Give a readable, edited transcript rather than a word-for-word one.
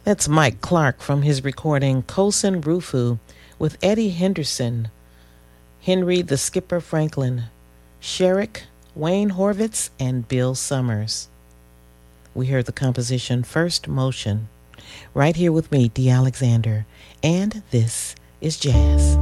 That's Mike Clark from his recording Kosin Rufu with Eddie Henderson, Henry the Skipper Franklin, Sherrick, Wayne Horvitz, and Bill Summers. We heard the composition First Motion. Right here with me, Dee Alexander, and this is Jazz.